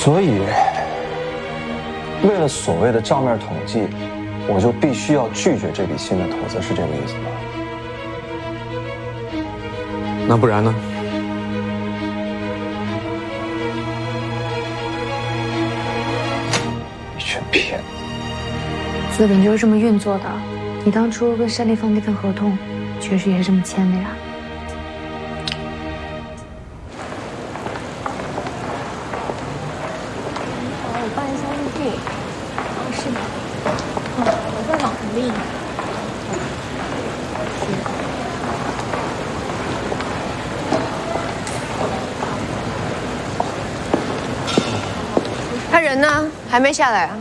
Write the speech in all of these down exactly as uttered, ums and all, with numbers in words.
所以，为了所谓的账面统计，我就必须要拒绝这笔新的投资，是这个意思吗？ 那不然呢？ 一群骗子！ 资本就是这么运作的。你当初跟山立方那份合同，确实也是这么签的呀。 他人呢？还没下来啊？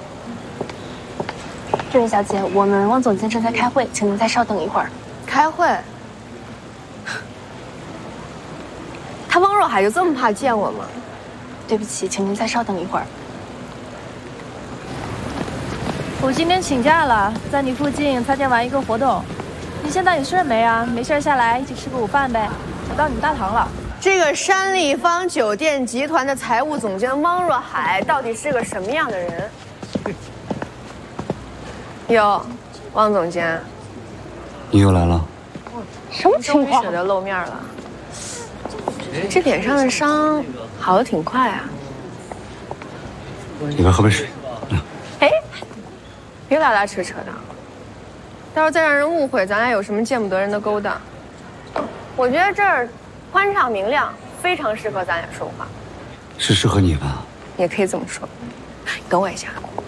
这位小姐，我们汪总监正在开会，请您再稍等一会儿。 开会？他汪若海就这么怕见我吗？ 对不起，请您再稍等一会儿。 我今天请假了，在你附近参加完一个活动。你现在有事没啊？没事下来一起吃个午饭呗。我到你们大堂了。 这个山立方酒店集团的财务总监汪若海到底是个什么样的人？哟，汪总监， 你又来了？ 什么情况？舍得露面了？这脸上的伤好的挺快啊！ 里边喝杯水。嗯、 哎，别拉拉扯扯的，到时候再让人误会咱俩有什么见不得人的勾当。我觉得这儿。 宽敞明亮，非常适合咱俩说话， 是适合你吧？ 也可以这么说。等我一下。